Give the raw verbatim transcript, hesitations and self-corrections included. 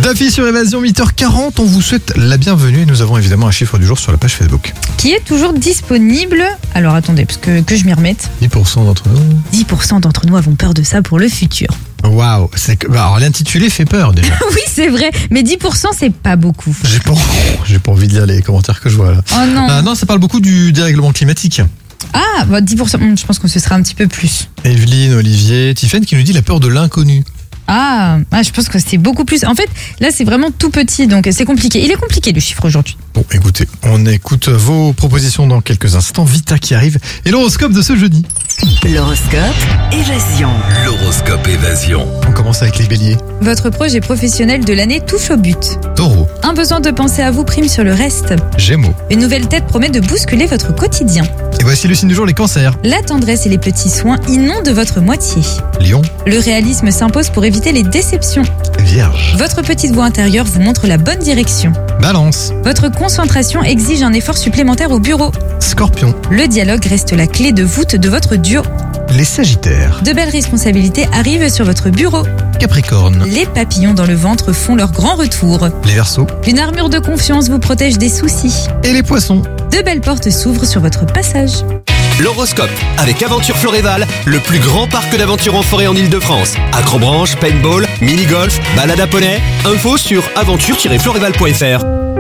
Duffy sur Évasion, huit heures quarante, on vous souhaite la bienvenue et nous avons évidemment un chiffre du jour sur la page Facebook. Qui est toujours disponible. Alors attendez, parce que, que je m'y remette. dix pour cent d'entre nous. dix pour cent d'entre nous avons peur de ça pour le futur. Waouh, c'est que... bah, alors l'intitulé fait peur déjà. Oui, c'est vrai, mais dix pour cent c'est pas beaucoup. J'ai pas... J'ai pas envie de lire les commentaires que je vois là. Oh non. Ah, non, ça parle beaucoup du dérèglement climatique. Ah, bah dix pour cent, je pense que ce sera un petit peu plus. Evelyne, Olivier, Tiffen qui nous dit la peur de l'inconnu. Ah, ah, je pense que c'est beaucoup plus. En fait, là, c'est vraiment tout petit, donc c'est compliqué. Il est compliqué, le chiffre aujourd'hui. Bon, écoutez, on écoute vos propositions dans quelques instants. Vita qui arrive et l'horoscope de ce jeudi. L'horoscope Évasion. L'horoscope Évasion. On commence avec les béliers. Votre projet professionnel de l'année touche au but. Taureau, Un besoin de penser à vous prime sur le reste. Gémeaux. Une nouvelle tête promet de bousculer votre quotidien. Et voici le signe du jour, les cancers. La tendresse et les petits soins inondent votre moitié. Lion, Le réalisme s'impose pour éviter les déceptions. Vierge. Votre petite voix intérieure vous montre la bonne direction. Balance, Votre concentration exige un effort supplémentaire au bureau. Scorpion. Le dialogue reste la clé de voûte de votre duo. Les sagittaires. De belles responsabilités arrivent sur votre bureau. Capricorne. Les papillons dans le ventre font leur grand retour. Les verseaux. Une armure de confiance vous protège des soucis. Et les poissons. De belles portes s'ouvrent sur votre passage. L'horoscope avec Aventure Floréval, le plus grand parc d'aventure en forêt en Ile-de-France. Acrobranche, paintball, mini-golf, balade à poney. Info sur aventure tiret floréval point f r.